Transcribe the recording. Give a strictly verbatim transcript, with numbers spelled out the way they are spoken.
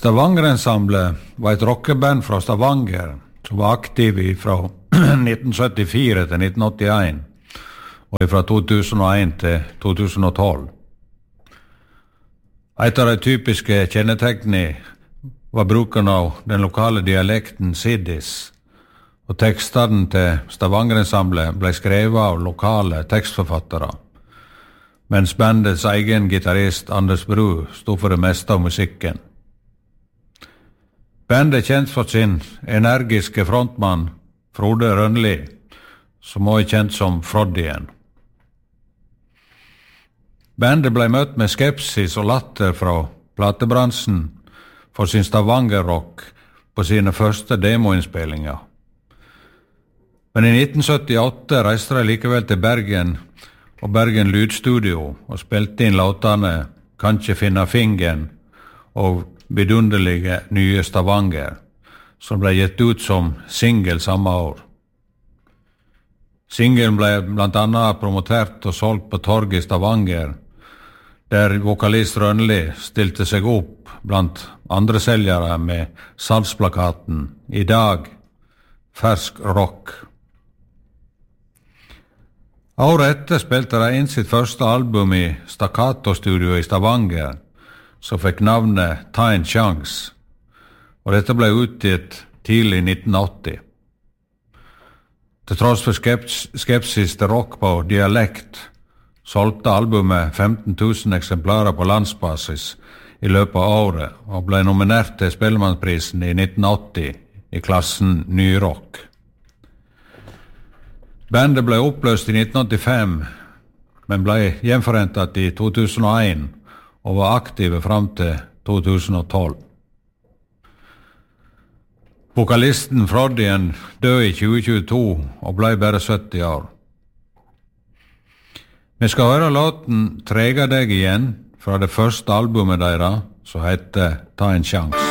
Stavanger-ensemblet var et rockeband fra Stavanger som var aktiv fra nitten syttifire til nitten åttien og fra to tusen og en til to tusen og tolv. Et av de typiske kjennetegnene var bruken av den lokale dialekten siddis, og tekstene til Stavanger-ensemblet ble skrevet av lokale tekstforfattere, mens bandets egen gitarist Anders Bru stod for det meste av musikken. Bandet er kjent for sin energiske frontmann Frode Rønli, som også er kjent som Froddien. Bandet ble møtt med skepsis og latter fra platebransjen for sin Stavanger-rock på sine første demoinnspillinger. Men i nitten syttiåtte reiste de likevel til Bergen og Bergen Lydstudio og spilte inn låtene Kan ikke finne fingeren og Vidunderlige nye Stavanger, som ble gitt ut som single samme år. Singelen ble blant annet promotert og solgt på torget i Stavanger, der vokalist Rønli stilte seg opp blant andre seljere med salgsplakaten «I dag, fersk rock». Året etter spilte de inn sitt første album i Staccato-studio i Stavanger, som fikk navnet Ta en Chance, og dette ble utgitt tidlig i nitten åtti. Til tross for skeps- skepsis til rock på dialekt, solgte albumet femten tusen eksemplarer på landsbasis i løpet av året, og ble nominert til Spellemannsprisen i nitten åtti i klassen Ny Rock. Bandet ble oppløst i nitten åttifem, men ble gjenforentet i to tusen og en, og var aktive fram til to tusen og tolv. Vokalisten Froddien døde i tjue tjueto og ble bare sytti år. Vi skal høre låten Trega deg igjen fra det første albumet deres, som heter Ta en Chance.